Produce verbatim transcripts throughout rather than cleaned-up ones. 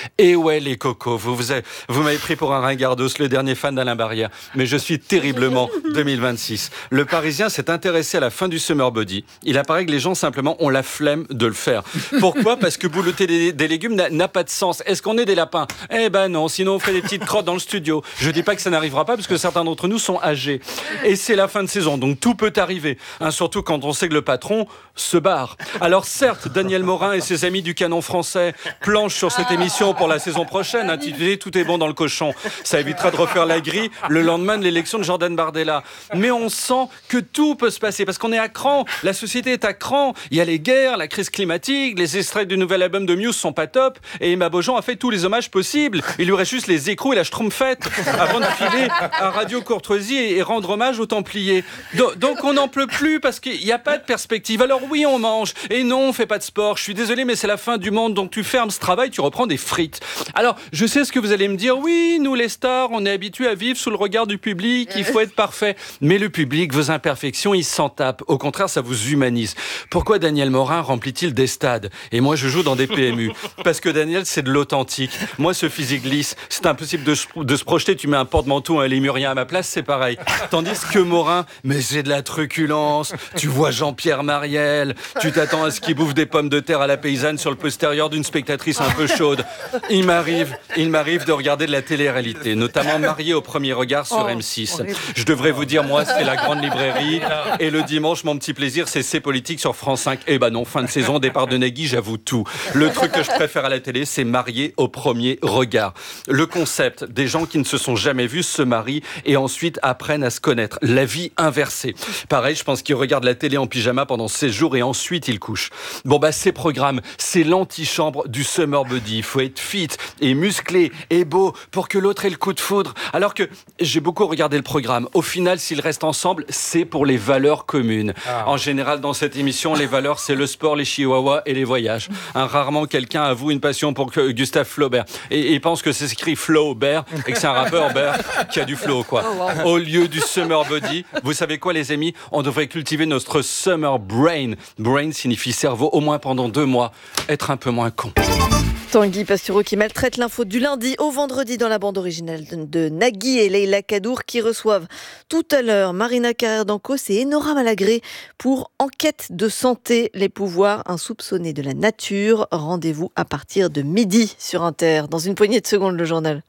Et ouais, les cocos, vous, vous, avez, vous m'avez pris pour un ringardos, le dernier fan d'Alain Barrière. Mais je suis terriblement deux mille vingt-six. Le Parisien s'est intéressé à la fin du Summer Body. Il apparaît que les gens, simplement, ont la flemme de le faire. Pourquoi ? Parce que boulotter des, des légumes n'a, n'a pas de sens. Est-ce qu'on est des lapins ? Eh ben non, sinon on ferait des petites crottes dans le studio. Je dis pas que ça n'arrivera pas, parce que certains d'entre nous sont âgés. Et c'est la fin de saison, donc tout peut arriver. Hein, surtout quand on sait que le patron se barre. Alors certes, Daniel Morin et ses amis du canon français planchent sur cette émission pour la saison prochaine, intitulée « Tout est bon dans le cochon ». Ça évitera de refaire la grille le lendemain de l'élection de Jordan Bardella. Mais on sent que tout peut se passer, parce qu'on est à cran, la société est à cran. Il y a les guerres, la crise climatique, les extraits du nouvel album de Muse sont pas top, et Emma Beaujean a fait tous les hommages possibles. Il lui reste juste les écrous et la schtroumpfette avant de filer à Radio Courtoisie et rendre hommage aux Templiers. Do- donc on n'en peut plus, parce qu'il n'y a pas de perspective. Alors oui, on mange, et non, on fait pas de sport. Je suis désolé, mais c'est la fin du monde, donc tu fermes ce travail, tu reprends des frites. Alors, je sais ce que vous allez me dire. Oui, nous les stars, on est habitués à vivre sous le regard du public, il faut être parfait. Mais le public, vos imperfections, il s'en tape. Au contraire, ça vous humanise. Pourquoi Daniel Morin remplit-il des stades ? Et moi, je joue dans des P M U. Parce que Daniel, c'est de l'authentique. Moi, ce physique lisse, c'est impossible de, de se projeter. Tu mets un porte-manteau, un lémurien à ma place, c'est pareil. Tandis que Morin, mais j'ai de la truculence. Tu vois Jean-Pierre Mariel, tu t'attends à ce qu'il bouffe des pommes de terre à la paysanne sur le postérieur d'une spectatrice un peu chaude. Il m'arrive, il m'arrive de regarder de la télé-réalité, notamment Marié au premier regard sur M six. Je devrais vous dire, moi, c'est la grande librairie. Et le dimanche, mon petit plaisir, c'est C'est politique sur France cinq. Eh ben non, fin de saison, départ de Nagui, j'avoue tout. Le truc que je préfère à la télé, c'est Marié au premier regard. Le concept, des gens qui ne se sont jamais vus se marient et ensuite apprennent à se connaître. La vie inversée. Pareil, je pense qu'ils regardent la télé en pyjama pendant seize jours et ensuite ils couchent. Bon bah ces programmes, c'est l'antichambre du Summer Body. Il faut être fit et musclé et beau pour que l'autre ait le coup de foudre. Alors que j'ai beaucoup regardé le programme. Au final, s'ils restent ensemble, c'est pour les valeurs communes. Ah. En général, dans cette émission, les valeurs, c'est le sport, les chihuahuas et les voyages. Hein, rarement quelqu'un avoue une passion pour Gustave Flaubert. Et il pense que c'est écrit Flaubert et que c'est un rappeur Bert qui a du flow, quoi. Oh, wow. Au lieu du Summer Body, vous savez quoi, les amis ? On devrait cultiver notre Summer Brain. Brain signifie cerveau, au moins pendant deux mois. Être un peu moins con. Tanguy Pastureau qui maltraite l'info du lundi au vendredi dans la bande originale de Nagui et Leïla Kadour qui reçoivent tout à l'heure Marina Carrère d'Ancos et Enora Malagré pour Enquête de santé, les pouvoirs insoupçonnés de la nature. Rendez-vous à partir de midi sur Inter. Dans une poignée de secondes, le journal.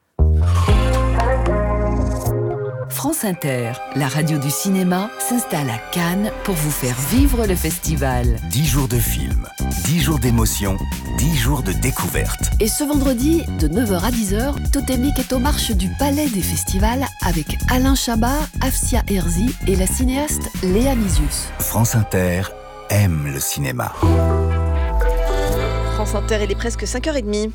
France Inter, la radio du cinéma, s'installe à Cannes pour vous faire vivre le festival. Dix jours de films, dix jours d'émotion, dix jours de découverte. Et ce vendredi, de neuf heures à dix heures, Totémique est aux marches du Palais des Festivals avec Alain Chabat, Afsia Herzi et la cinéaste Léa Mizius. France Inter aime le cinéma. France Inter, il est presque cinq heures trente.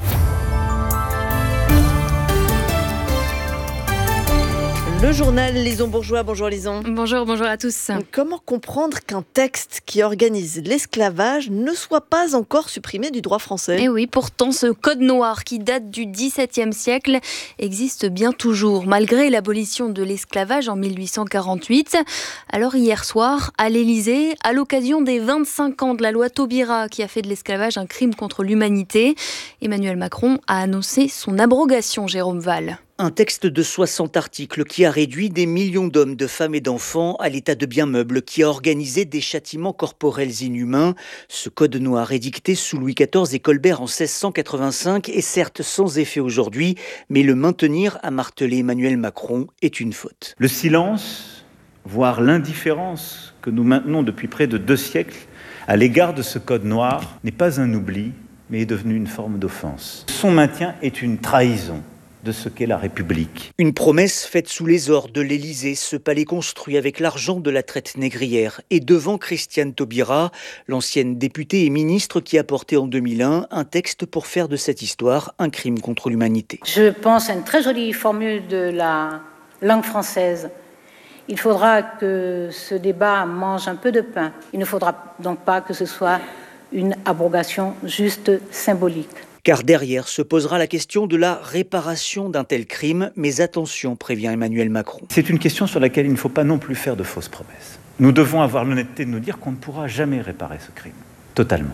Le journal Lison Bourgeois. Bonjour Lison. Bonjour, bonjour à tous. Comment comprendre qu'un texte qui organise l'esclavage ne soit pas encore supprimé du droit français ? Eh oui, pourtant ce code noir qui date du dix-septième siècle existe bien toujours, malgré l'abolition de l'esclavage en mille huit cent quarante-huit. Alors hier soir, à l'Élysée, à l'occasion des vingt-cinq ans de la loi Taubira qui a fait de l'esclavage un crime contre l'humanité, Emmanuel Macron a annoncé son abrogation, Jérôme Val. Un texte de soixante articles qui a réduit des millions d'hommes, de femmes et d'enfants à l'état de biens meubles, qui a organisé des châtiments corporels inhumains. Ce code noir édicté sous Louis quatorze et Colbert en seize cent quatre-vingt-cinq est certes sans effet aujourd'hui, mais le maintenir, a martelé Emmanuel Macron, est une faute. Le silence, voire l'indifférence que nous maintenons depuis près de deux siècles à l'égard de ce code noir n'est pas un oubli, mais est devenu une forme d'offense. Son maintien est une trahison de ce qu'est la République. Une promesse faite sous les ors de l'Élysée, ce palais construit avec l'argent de la traite négrière, et devant Christiane Taubira, l'ancienne députée et ministre qui a porté en deux mille un un texte pour faire de cette histoire un crime contre l'humanité. Je pense à une très jolie formule de la langue française. Il faudra que ce débat mange un peu de pain. Il ne faudra donc pas que ce soit une abrogation juste symbolique. Car derrière se posera la question de la réparation d'un tel crime. Mais attention, prévient Emmanuel Macron. C'est une question sur laquelle il ne faut pas non plus faire de fausses promesses. Nous devons avoir l'honnêteté de nous dire qu'on ne pourra jamais réparer ce crime, totalement.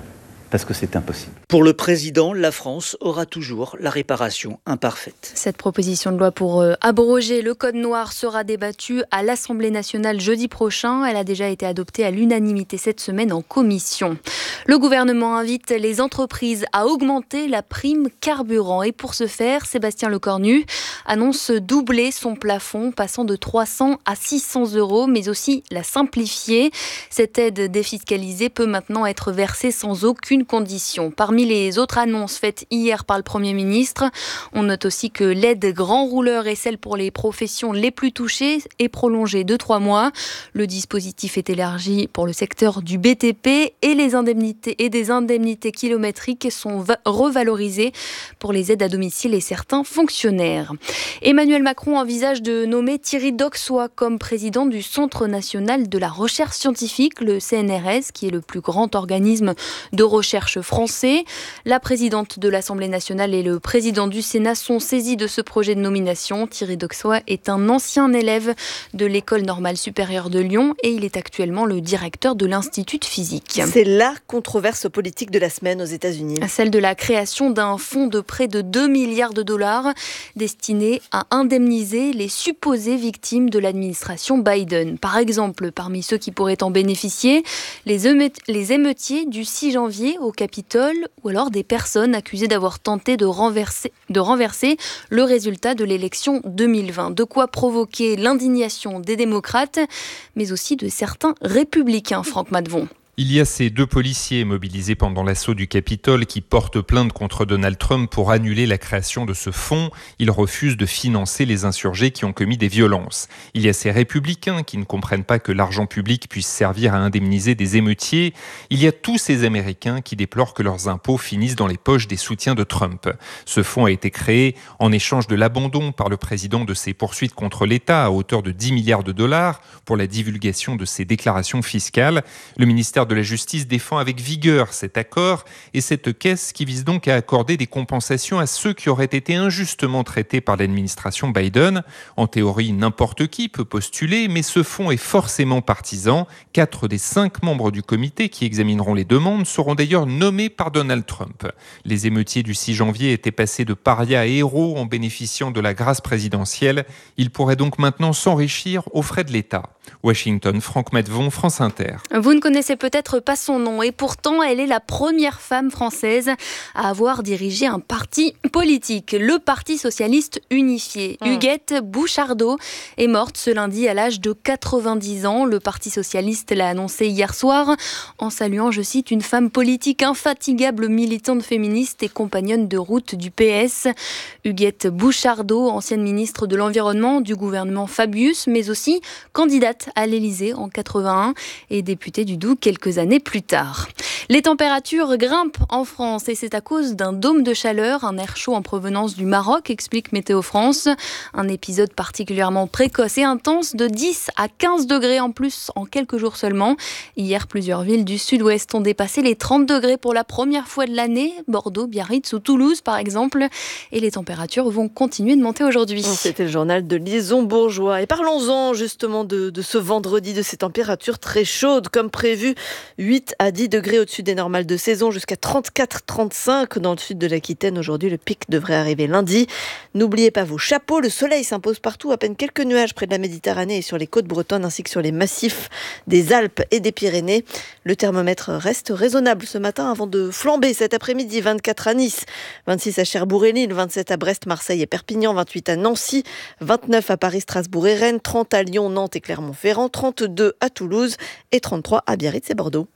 parce que c'est impossible. Pour le président, la France aura toujours la réparation imparfaite. Cette proposition de loi pour euh, abroger le code noir sera débattue à l'Assemblée nationale jeudi prochain. Elle a déjà été adoptée à l'unanimité cette semaine en commission. Le gouvernement invite les entreprises à augmenter la prime carburant. Et pour ce faire, Sébastien Lecornu annonce doubler son plafond, passant de trois cents à six cents euros, mais aussi la simplifier. Cette aide défiscalisée peut maintenant être versée sans aucune conditions. Parmi les autres annonces faites hier par le Premier ministre, on note aussi que l'aide grand rouleur et celle pour les professions les plus touchées est prolongée de trois mois. Le dispositif est élargi pour le secteur du B T P et les indemnités et des indemnités kilométriques sont va- revalorisées pour les aides à domicile et certains fonctionnaires. Emmanuel Macron envisage de nommer Thierry Doxois comme président du Centre national de la recherche scientifique, le C N R S, qui est le plus grand organisme de recherche français. La présidente de l'Assemblée nationale et le président du Sénat sont saisis de ce projet de nomination. Thierry Doxois est un ancien élève de l'École normale supérieure de Lyon et il est actuellement le directeur de l'Institut de physique. C'est la controverse politique de la semaine aux États-Unis. Celle de la création d'un fonds de près de deux milliards de dollars destiné à indemniser les supposées victimes de l'administration Biden. Par exemple, parmi ceux qui pourraient en bénéficier, les, émeut- les émeutiers du six janvier au Capitole ou alors des personnes accusées d'avoir tenté de renverser, de renverser le résultat de l'élection deux mille vingt. De quoi provoquer l'indignation des démocrates, mais aussi de certains républicains, Franck Madvon. Il y a ces deux policiers mobilisés pendant l'assaut du Capitole qui portent plainte contre Donald Trump pour annuler la création de ce fonds. Ils refusent de financer les insurgés qui ont commis des violences. Il y a ces républicains qui ne comprennent pas que l'argent public puisse servir à indemniser des émeutiers. Il y a tous ces Américains qui déplorent que leurs impôts finissent dans les poches des soutiens de Trump. Ce fonds a été créé en échange de l'abandon par le président de ses poursuites contre l'État à hauteur de dix milliards de dollars pour la divulgation de ses déclarations fiscales. Le ministère de la Justice défend avec vigueur cet accord et cette caisse qui vise donc à accorder des compensations à ceux qui auraient été injustement traités par l'administration Biden. En théorie, n'importe qui peut postuler, mais ce fonds est forcément partisan. Quatre des cinq membres du comité qui examineront les demandes seront d'ailleurs nommés par Donald Trump. Les émeutiers du six janvier étaient passés de parias à héros en bénéficiant de la grâce présidentielle. Ils pourraient donc maintenant s'enrichir aux frais de l'État. Washington, Franck Madvon, France Inter. Vous ne connaissez peut-être pas son nom et pourtant elle est la première femme française à avoir dirigé un parti politique, le Parti socialiste unifié. Mmh. Huguette Bouchardot est morte ce lundi à l'âge de quatre-vingt-dix ans. Le Parti socialiste l'a annoncé hier soir en saluant, je cite, une femme politique infatigable, militante féministe et compagnonne de route du P S. Huguette Bouchardot, ancienne ministre de l'Environnement du gouvernement Fabius, mais aussi candidate à l'Élysée en quatre-vingt-un et députée du Doubs quelques années plus tard. Les températures grimpent en France et c'est à cause d'un dôme de chaleur, un air chaud en provenance du Maroc, explique Météo France. Un épisode particulièrement précoce et intense de dix à quinze degrés en plus en quelques jours seulement. Hier, plusieurs villes du sud-ouest ont dépassé les trente degrés pour la première fois de l'année. Bordeaux, Biarritz ou Toulouse par exemple. Et les températures vont continuer de monter aujourd'hui. C'était le journal de Liaison Bourgeois. Et parlons-en justement de, de ce vendredi, de ces températures très chaudes comme prévu. huit à dix degrés au-dessus des normales de saison, jusqu'à trente-quatre à trente-cinq dans le sud de l'Aquitaine. Aujourd'hui, le pic devrait arriver lundi. N'oubliez pas vos chapeaux. Le soleil s'impose partout. À peine quelques nuages près de la Méditerranée et sur les côtes bretonnes ainsi que sur les massifs des Alpes et des Pyrénées. Le thermomètre reste raisonnable ce matin avant de flamber cet après-midi. vingt-quatre à Nice, vingt-six à Cherbourg et Lille, vingt-sept à Brest, Marseille et Perpignan, vingt-huit à Nancy, vingt-neuf à Paris, Strasbourg et Rennes, trente à Lyon, Nantes et Clermont-Ferrand, trente-deux à Toulouse et trente-trois à Biarritz et Bordeaux.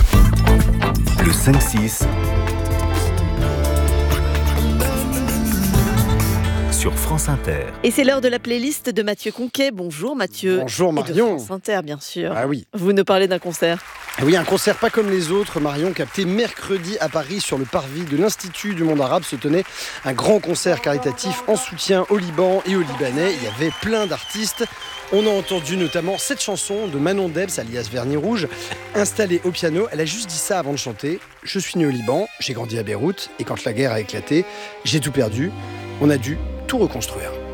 Le cinq six sur France Inter. Et c'est l'heure de la playlist de Mathieu Conquet. Bonjour Mathieu. Bonjour Marion. Et de France Inter, bien sûr. Ah oui. Vous nous parlez d'un concert. Oui, un concert pas comme les autres, Marion, capté mercredi à Paris sur le parvis de l'Institut du monde arabe se tenait un grand concert caritatif en soutien au Liban et aux Libanais. Il y avait plein d'artistes. On a entendu notamment cette chanson de Manon Debs, alias Vernis Rouge, installée au piano. Elle a juste dit ça avant de chanter. Je suis né au Liban, j'ai grandi à Beyrouth et quand la guerre a éclaté, j'ai tout perdu. On a dû tout reconstruire.